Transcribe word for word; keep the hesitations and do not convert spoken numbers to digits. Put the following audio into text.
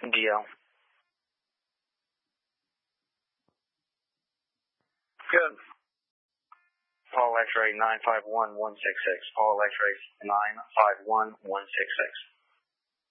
D L. Good. Paul X-ray nine five one one six six. Paul X-ray nine five one one six six.